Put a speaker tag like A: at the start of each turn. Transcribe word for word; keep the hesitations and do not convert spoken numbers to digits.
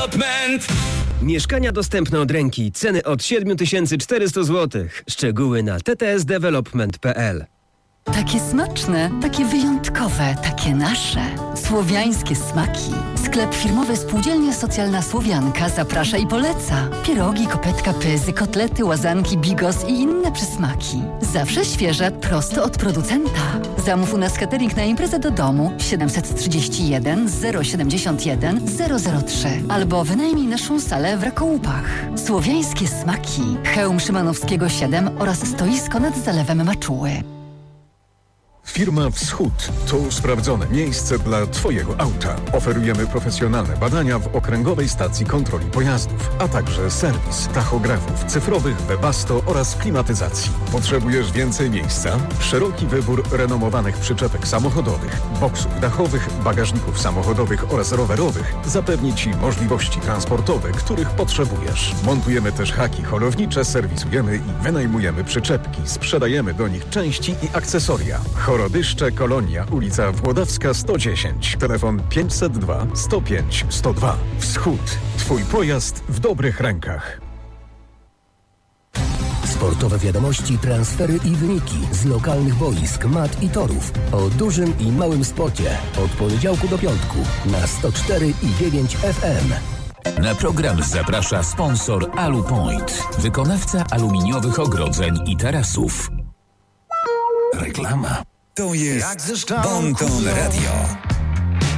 A: Development.
B: Mieszkania dostępne od ręki. Ceny od siedem tysięcy czterysta złotych. Szczegóły na t t s development kropka p l.
C: Takie smaczne, takie wyjątkowe, takie nasze. Słowiańskie smaki. Sklep firmowy Spółdzielnia Socjalna Słowianka zaprasza i poleca. Pierogi, kopetka, pyzy, kotlety, łazanki, bigos i inne przysmaki. Zawsze świeże, prosto od producenta. Zamów u nas catering na imprezę do domu siedem trzydzieści jeden zero siedemdziesiąt jeden zero zero trzy albo wynajmij naszą salę w Rakołupach. Słowiańskie smaki. Chełm Szymanowskiego siedem oraz stoisko nad zalewem Maczuły.
D: Firma Wschód to sprawdzone miejsce dla Twojego auta. Oferujemy profesjonalne badania w Okręgowej Stacji Kontroli Pojazdów, a także serwis tachografów cyfrowych, Webasto oraz klimatyzacji. Potrzebujesz więcej miejsca? Szeroki wybór renomowanych przyczepek samochodowych, boksów dachowych, bagażników samochodowych oraz rowerowych zapewni Ci możliwości transportowe, których potrzebujesz. Montujemy też haki holownicze, serwisujemy i wynajmujemy przyczepki, sprzedajemy do nich części i akcesoria. Chorodyszcze, Kolonia, ulica Włodawska sto dziesięć. Telefon pięćset dwa sto pięć sto dwa. Wschód. Twój pojazd w dobrych rękach.
E: Sportowe wiadomości, transfery i wyniki z lokalnych boisk, mat i torów. O dużym i małym sporcie. Od poniedziałku do piątku na sto cztery i dziewięć F M.
F: Na program zaprasza sponsor Alupoint, wykonawca aluminiowych ogrodzeń i tarasów.
G: Reklama. To jest Bon Ton Radio.